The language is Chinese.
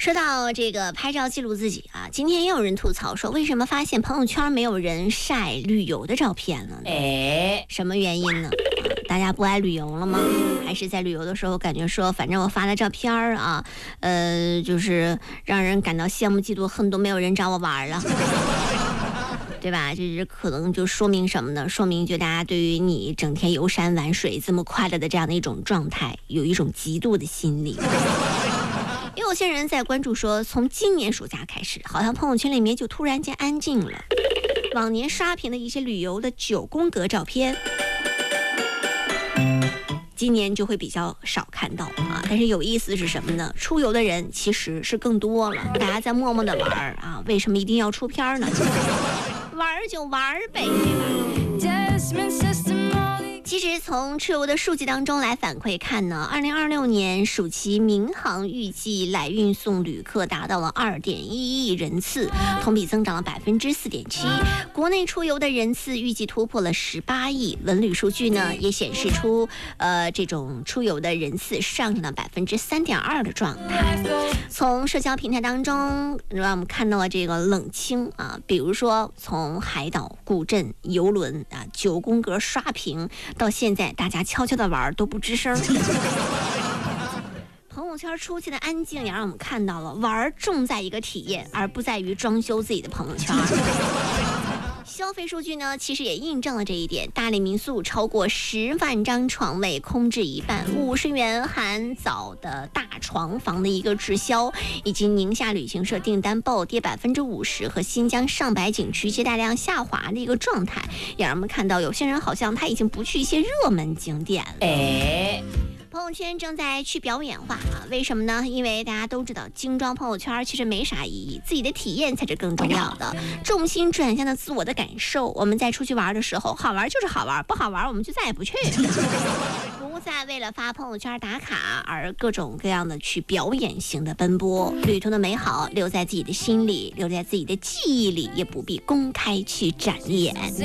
说到这个拍照记录自己啊，今天也有人吐槽说，为什么发现朋友圈没有人晒旅游的照片了呢？什么原因呢？大家不爱旅游了吗？还是在旅游的时候感觉说，反正我发的照片啊，就是让人感到羡慕嫉妒恨，都没有人找我玩了。对吧？就是可能就说明什么呢？说明就大家对于你整天游山玩水这么快乐的这样的一种状态，有一种嫉妒的心理。也有些人在关注说，从今年暑假开始，好像朋友圈里面就突然间安静了。往年刷屏的一些旅游的9宫格照片，今年就会比较少看到啊。但是有意思的是什么呢？出游的人其实是更多了，大家在默默的玩啊。为什么一定要出片呢？玩就玩呗，对吧？其实从出游的数据当中来反馈看呢，2026年暑期民航预计来运送旅客达到了2.1亿人次，同比增长了4.7%。国内出游的人次预计突破了18亿。文旅数据呢也显示出，这种出游的人次上涨了3.2%的状态。从社交平台当中，让我们看到了这个冷清啊，比如说从海岛、古镇、游轮啊9宫格刷屏。到现在大家悄悄的玩都不吱声。朋友圈出现的安静也让我们看到了玩重在一个体验，而不在于装修自己的朋友圈。消费数据呢，其实也印证了这一点。大理民宿超过10万张床位空置一半，50元含早的大床房的一个滞销，以及宁夏旅行社订单暴跌50%和新疆上百景区接待量下滑的一个状态，也让我们看到有些人好像他已经不去一些热门景点了。朋友圈正在去表演化啊，为什么呢？因为大家都知道精装朋友圈其实没啥意义，自己的体验才是更重要的，重心转向了自我的感受。我们在出去玩的时候，好玩就是好玩，不好玩我们就再也不去。不再为了发朋友圈打卡而各种各样的去表演型的奔波，旅途的美好留在自己的心里，留在自己的记忆里，也不必公开去展演。